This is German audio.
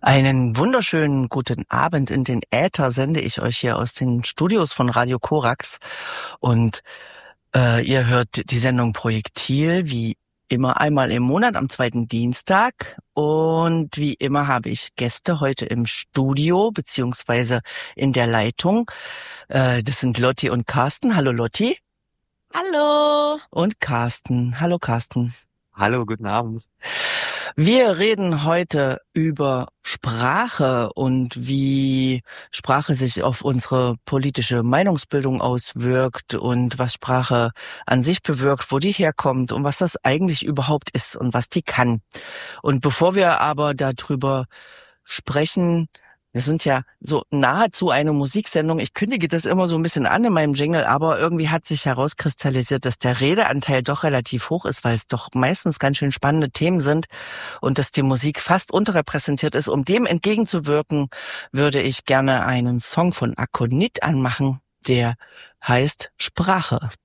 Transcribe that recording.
Einen wunderschönen guten Abend in den Äther sende ich euch hier aus den Studios von Radio Korax. Und ihr hört die Sendung Projektil, wie immer einmal im Monat am zweiten Dienstag. Und wie immer habe ich Gäste heute im Studio beziehungsweise in der Leitung. Das sind Lotti und Carsten. Hallo Lotti. Hallo. Und Carsten. Hallo Carsten. Hallo, guten Abend. Wir reden heute über Sprache und wie Sprache sich auf unsere politische Meinungsbildung auswirkt und was Sprache an sich bewirkt, wo die herkommt und was das eigentlich überhaupt ist und was die kann. Und bevor wir aber darüber sprechen, wir sind ja so nahezu eine Musiksendung. Ich kündige das immer so ein bisschen an in meinem Jingle, aber irgendwie hat sich herauskristallisiert, dass der Redeanteil doch relativ hoch ist, weil es doch meistens ganz schön spannende Themen sind und dass die Musik fast unterrepräsentiert ist. Um dem entgegenzuwirken, würde ich gerne einen Song von Akonit anmachen, der heißt Sprache.